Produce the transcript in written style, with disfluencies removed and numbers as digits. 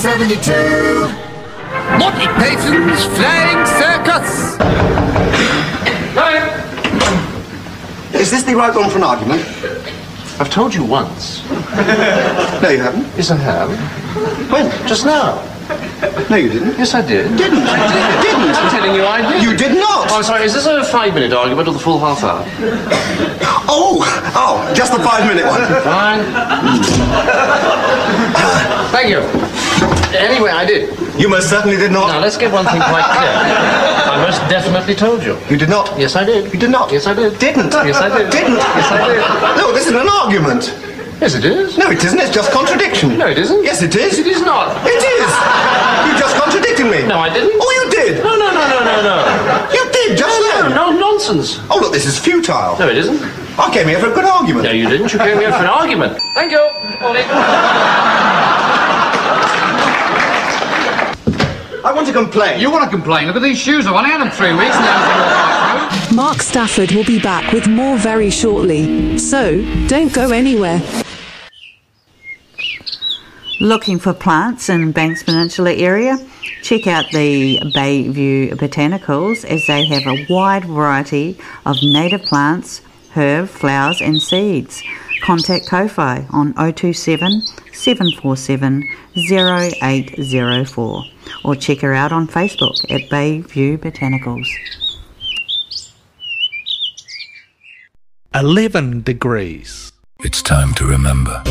72. Monty Python's Flying Circus. Is this the right one for an argument? I've told you once. No, you haven't. Yes, I have. When? Just now. No, you didn't. Yes, I did. Didn't. Didn't. I'm telling you I did. You did not. Oh, I'm sorry, is this a 5-minute argument or the full half hour? Oh, just the 5-minute one. Fine. Thank you. Anyway, I did. You most certainly did not. Now, let's get one thing quite clear. I most definitely told you. You did not. Yes, I did. You did not. Yes, I did. Didn't. Yes, I did. Didn't. Yes, I did. No, this isn't an argument. Yes, it is. No, it isn't. It's just contradiction. No, it isn't. Yes, it is. It is not. It is. You just contradicted me. No, I didn't. Oh, you did. No. You did just then. No, nonsense. Oh, look, this is futile. No, it isn't. I came here for a good argument. No, you didn't. You came here for an argument. Thank you. Ollie. I want to complain. You want to complain? Look at these shoes. I've only had them 3 weeks now. Mark Stafford will be back with more very shortly, so don't go anywhere. Looking for plants in Banks Peninsula area? Check out the Bayview Botanicals, as they have a wide variety of native plants, herb, flowers and seeds. Contact Ko-Fi on 027 747 0804 or check her out on Facebook at Bayview Botanicals. 11 degrees. It's time to remember.